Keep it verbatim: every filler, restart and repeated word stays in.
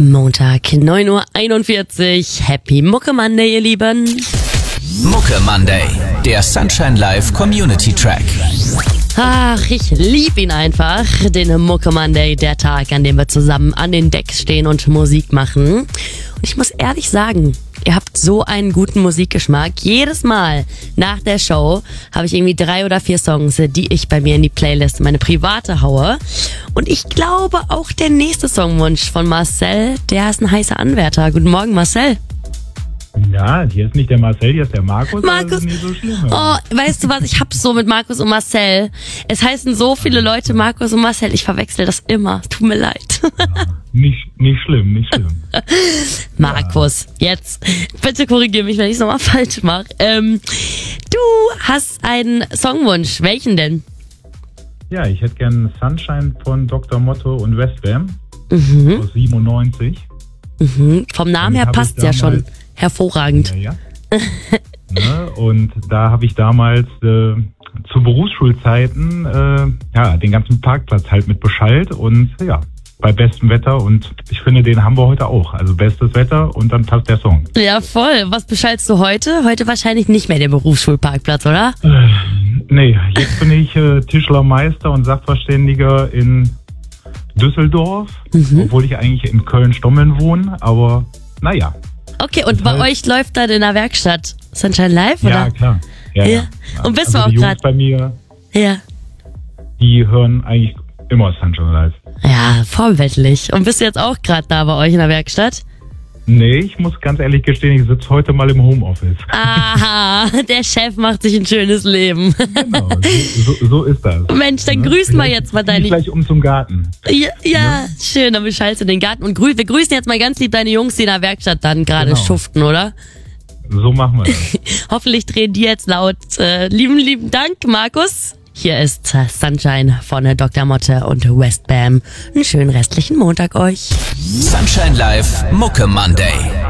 Montag, neun Uhr einundvierzig. Happy Mucke Monday, ihr Lieben. Mucke Monday, der Sunshine Live Community Track. Ach, ich lieb ihn einfach. Den Mucke Monday, der Tag, an dem wir zusammen an den Decks stehen und Musik machen. Und ich muss ehrlich sagen, ihr habt so einen guten Musikgeschmack. Jedes Mal nach der Show habe ich irgendwie drei oder vier Songs, die ich bei mir in die Playlist, meine private, haue. Und ich glaube auch der nächste Songwunsch von Marcel, der ist ein heißer Anwärter. Guten Morgen, Marcel. Ja, hier ist nicht der Marcel, hier ist der Markus. Markus. Das ist nicht so schlimm. Oh, weißt du was, ich hab's so mit Markus und Marcel. Es heißen so viele Leute Markus und Marcel, ich verwechsel das immer. Tut mir leid. Ja, nicht, nicht schlimm, nicht schlimm. Markus, jetzt, bitte korrigier mich, wenn ich es nochmal falsch mache. Ähm, du hast einen Songwunsch. Welchen denn? Ja, ich hätte gern Sunshine von Doktor Motto und Westbam Mhm. aus siebenundneunzig. Mhm. Vom Namen Damit her hab passt ich ja schon damals- hervorragend. Ja, ja. Ne, und da habe ich damals äh, zu Berufsschulzeiten äh, ja, den ganzen Parkplatz halt mit beschallt und ja, bei bestem Wetter, und ich finde, den haben wir heute auch. Also bestes Wetter und dann passt der Song. Ja, voll. Was beschallst du heute? Heute wahrscheinlich nicht mehr der Berufsschulparkplatz, oder? Äh, nee, jetzt bin ich äh, Tischlermeister und Sachverständiger in Düsseldorf, Mhm. obwohl ich eigentlich in Köln-Stommeln wohne, aber naja. Okay, und bei heißt- euch läuft dann in der Werkstatt Sunshine Live, oder? Ja, klar. Ja, Ja. ja. Und bist also du auch die Jungs grad- bei mir, Ja. die hören eigentlich immer Sunshine Live. Ja, vorbildlich. Und bist du jetzt auch gerade da bei euch in der Werkstatt? Nee, ich muss ganz ehrlich gestehen, ich sitze heute mal im Homeoffice. Aha, der Chef macht sich ein schönes Leben. Genau, so, so, so ist das. Mensch, dann Ne? grüßen wir Vielleicht jetzt mal zieh ich deine... gleich um zum Garten. Ja, ja, schön, dann beschallst du den Garten. Und grü wir grüßen jetzt mal ganz lieb deine Jungs, die in der Werkstatt dann gerade Genau. schuften, oder? So machen wir das. Hoffentlich drehen die jetzt laut. Äh, lieben, lieben Dank, Markus. Hier ist äh, Sunshine von äh, Doktor Motte und Westbam. Einen schönen restlichen Montag euch. Sunshine Live Mucke Monday.